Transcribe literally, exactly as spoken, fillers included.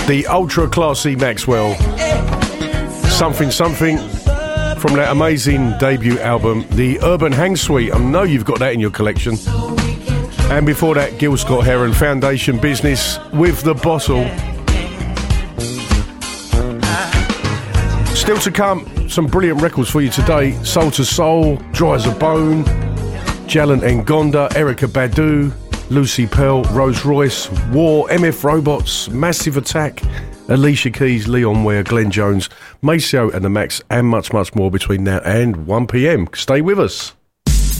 The ultra classy Maxwell. Something, something from that amazing debut album, The Urban Hang Suite. I know you've got that in your collection. And before that, Gil Scott Heron, Foundation Business with The Bottle. Still to come, some brilliant records for you today. Soul to Soul, Dry as a Bone, Jalan Ngonda, Erykah Badu, Lucy Pearl, Rose Royce, War, M F Robots, Massive Attack, Alicia Keys, Leon Ware, Glenn Jones, Maceo and the Max, and much, much more between now and one p.m. Stay with us.